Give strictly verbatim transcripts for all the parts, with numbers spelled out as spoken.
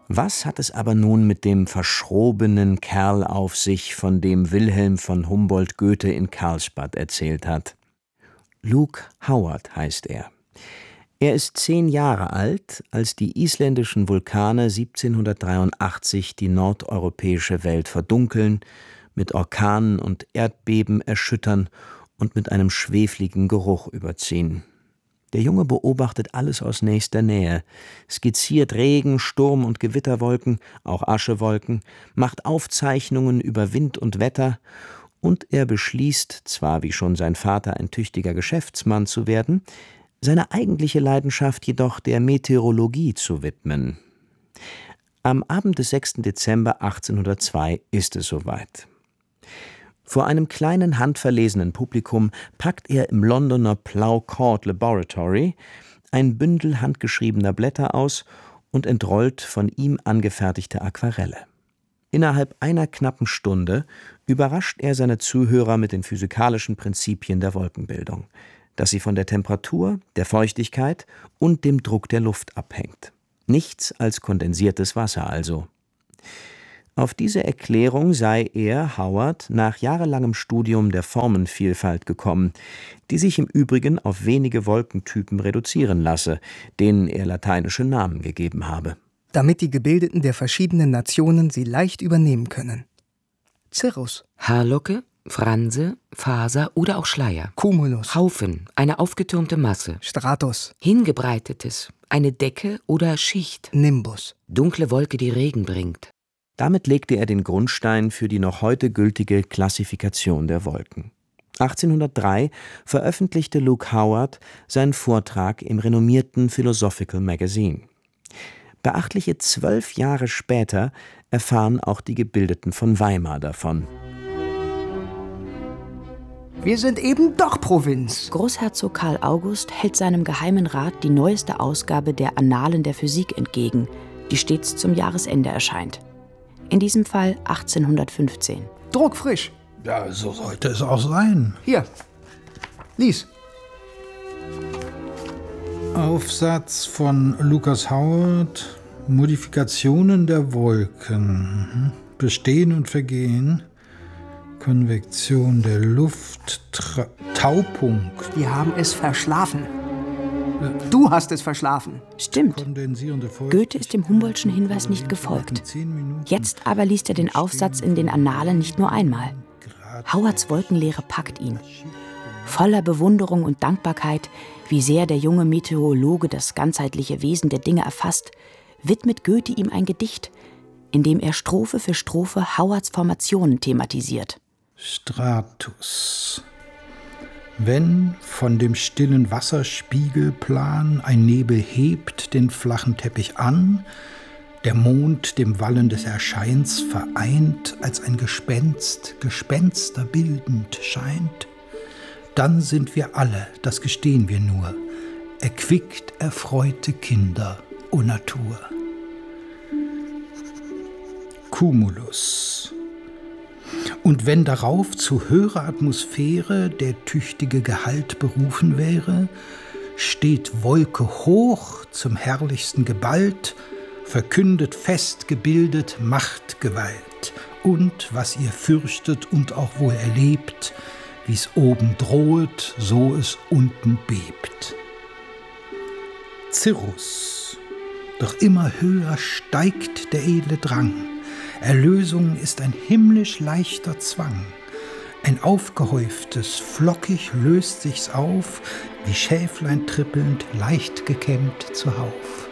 Was hat es aber nun mit dem verschrobenen Kerl auf sich, von dem Wilhelm von Humboldt Goethe in Karlsbad erzählt hat? Luke Howard heißt er. Er ist zehn Jahre alt, als die isländischen Vulkane siebzehnhundertdreiundachtzig die nordeuropäische Welt verdunkeln, mit Orkanen und Erdbeben erschüttern und mit einem schwefligen Geruch überziehen. Der Junge beobachtet alles aus nächster Nähe, skizziert Regen, Sturm- und Gewitterwolken, auch Aschewolken, macht Aufzeichnungen über Wind und Wetter, und er beschließt, zwar wie schon sein Vater ein tüchtiger Geschäftsmann zu werden, seine eigentliche Leidenschaft jedoch der Meteorologie zu widmen. Am Abend des sechsten Dezember achtzehnhundertzwei ist es soweit. Vor einem kleinen, handverlesenen Publikum packt er im Londoner Plough Court Laboratory ein Bündel handgeschriebener Blätter aus und entrollt von ihm angefertigte Aquarelle. Innerhalb einer knappen Stunde überrascht er seine Zuhörer mit den physikalischen Prinzipien der Wolkenbildung, dass sie von der Temperatur, der Feuchtigkeit und dem Druck der Luft abhängt. Nichts als kondensiertes Wasser also. Auf diese Erklärung sei er, Howard, nach jahrelangem Studium der Formenvielfalt gekommen, die sich im Übrigen auf wenige Wolkentypen reduzieren lasse, denen er lateinische Namen gegeben habe. Damit die Gebildeten der verschiedenen Nationen sie leicht übernehmen können. Cirrus. Haarlocke, Franse, Faser oder auch Schleier. Cumulus. Haufen, eine aufgetürmte Masse. Stratus. Hingebreitetes, eine Decke oder Schicht. Nimbus. Dunkle Wolke, die Regen bringt. Damit legte er den Grundstein für die noch heute gültige Klassifikation der Wolken. achtzehnhundertdrei veröffentlichte Luke Howard seinen Vortrag im renommierten Philosophical Magazine. Beachtliche zwölf Jahre später erfahren auch die Gebildeten von Weimar davon. Wir sind eben doch Provinz. Großherzog Karl August hält seinem Geheimen Rat die neueste Ausgabe der Annalen der Physik entgegen, die stets zum Jahresende erscheint. In diesem Fall achtzehnhundertfünfzehn. Druckfrisch. Ja, so sollte es auch sein. Hier, lies. Aufsatz von Lucas Howard, Modifikationen der Wolken, Bestehen und Vergehen, Konvektion der Luft, Tra- Taupunkt. Wir haben es verschlafen. Du hast es verschlafen. Stimmt. Goethe ist dem Humboldtschen Hinweis nicht gefolgt. Jetzt aber liest er den Aufsatz in den Annalen nicht nur einmal. Howards Wolkenlehre packt ihn. Voller Bewunderung und Dankbarkeit, wie sehr der junge Meteorologe das ganzheitliche Wesen der Dinge erfasst, widmet Goethe ihm ein Gedicht, in dem er Strophe für Strophe Howards Formationen thematisiert. Stratus. Wenn von dem stillen Wasserspiegelplan ein Nebel hebt den flachen Teppich an, der Mond dem Wallen des Erscheins vereint, als ein Gespenst, Gespenster bildend scheint, dann sind wir alle, das gestehen wir nur, erquickt erfreute Kinder, o Natur. Cumulus. Und wenn darauf zu höherer Atmosphäre der tüchtige Gehalt berufen wäre, steht Wolke hoch zum herrlichsten geballt, verkündet fest gebildet Machtgewalt und was ihr fürchtet und auch wohl erlebt, wie's oben drohet, so es unten bebt. Cirrus. Doch immer höher steigt der edle Drang. Erlösung ist ein himmlisch leichter Zwang. Ein aufgehäuftes, flockig löst sich's auf, wie Schäflein trippelnd, leicht gekämmt zuhauf.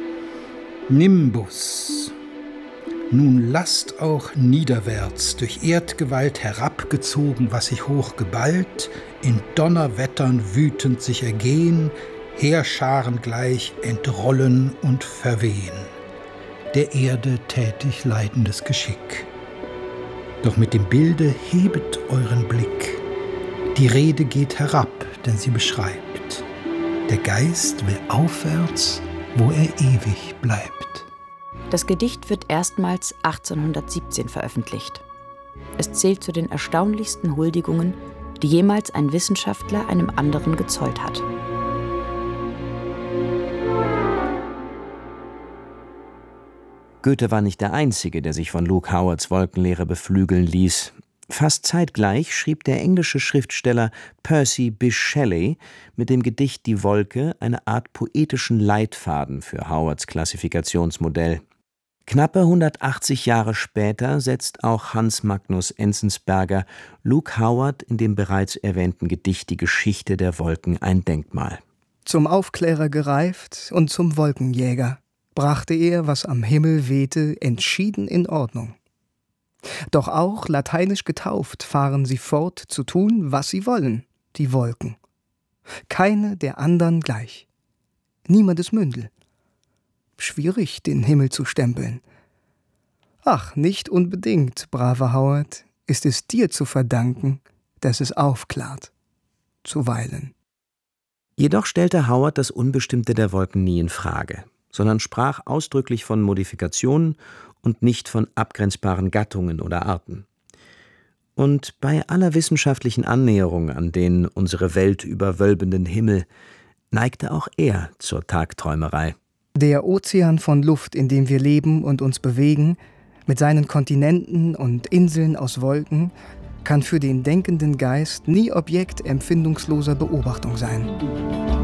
Nimbus. Nun lasst auch niederwärts, durch Erdgewalt herabgezogen, was sich hoch geballt, in Donnerwettern wütend sich ergehen, Heerscharen gleich entrollen und verwehen. Der Erde tätig leidendes Geschick. Doch mit dem Bilde hebet euren Blick. Die Rede geht herab, denn sie beschreibt. Der Geist will aufwärts, wo er ewig bleibt. Das Gedicht wird erstmals achtzehnhundertsiebzehn veröffentlicht. Es zählt zu den erstaunlichsten Huldigungen, die jemals ein Wissenschaftler einem anderen gezollt hat. Goethe war nicht der Einzige, der sich von Luke Howards Wolkenlehre beflügeln ließ. Fast zeitgleich schrieb der englische Schriftsteller Percy Bysshe Shelley mit dem Gedicht »Die Wolke« eine Art poetischen Leitfaden für Howards Klassifikationsmodell. Knappe hundertachtzig Jahre später setzt auch Hans Magnus Enzensberger Luke Howard in dem bereits erwähnten Gedicht »Die Geschichte der Wolken« ein Denkmal. Zum Aufklärer gereift und zum Wolkenjäger brachte er, was am Himmel wehte, entschieden in Ordnung. Doch auch lateinisch getauft fahren sie fort, zu tun, was sie wollen, die Wolken. Keine der andern gleich. Niemandes Mündel. Schwierig, den Himmel zu stempeln. Ach, nicht unbedingt, braver Howard, ist es dir zu verdanken, dass es aufklart. Zuweilen. Jedoch stellte Howard das Unbestimmte der Wolken nie in Frage, sondern sprach ausdrücklich von Modifikationen und nicht von abgrenzbaren Gattungen oder Arten. Und bei aller wissenschaftlichen Annäherung an den unsere Welt überwölbenden Himmel neigte auch er zur Tagträumerei. Der Ozean von Luft, in dem wir leben und uns bewegen, mit seinen Kontinenten und Inseln aus Wolken, kann für den denkenden Geist nie Objekt empfindungsloser Beobachtung sein.